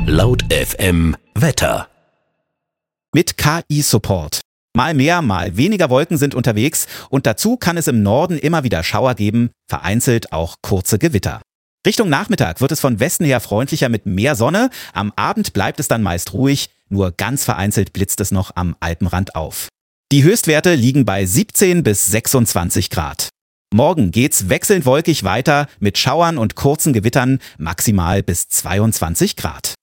Laut FM Wetter. Mit KI-Support. Mal mehr, mal weniger Wolken sind unterwegs und dazu kann es im Norden immer wieder Schauer geben, vereinzelt auch kurze Gewitter. Richtung Nachmittag wird es von Westen her freundlicher mit mehr Sonne, am Abend bleibt es dann meist ruhig, nur ganz vereinzelt blitzt es noch am Alpenrand auf. Die Höchstwerte liegen bei 17 bis 26 Grad. Morgen geht's wechselnd wolkig weiter mit Schauern und kurzen Gewittern, maximal bis 22 Grad.